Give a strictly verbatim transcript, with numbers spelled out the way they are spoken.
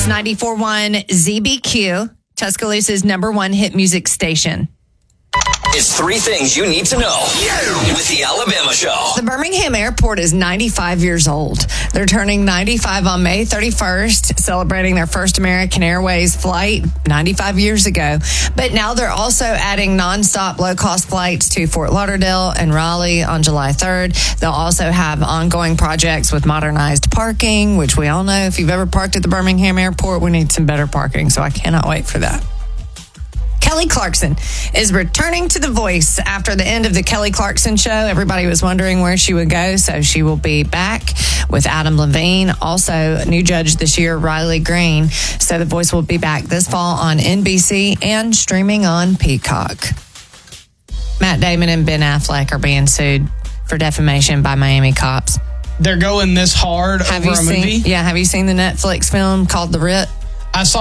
It's ninety-four point one Z B Q, Tuscaloosa's number one hit music station. It's three things you need to know with the Alabama Show. The Birmingham Airport is ninety-five years old. They're turning ninety-five on May thirty-first, celebrating their first American Airways flight ninety-five years ago. But now they're also adding nonstop low-cost flights to Fort Lauderdale and Raleigh on July third. They'll also have ongoing projects with modernized parking, which we all know if you've ever parked at the Birmingham Airport, we need some better parking. So I cannot wait for that. Kelly Clarkson is returning to The Voice after the end of the Kelly Clarkson show. Everybody was wondering where she would go, so she will be back with Adam Levine. Also, new judge this year, Riley Green. So The Voice will be back this fall on N B C and streaming on Peacock. Matt Damon and Ben Affleck are being sued for defamation by Miami cops. They're going this hard have over you a seen, movie? Yeah, have you seen the Netflix film called The Writ? I saw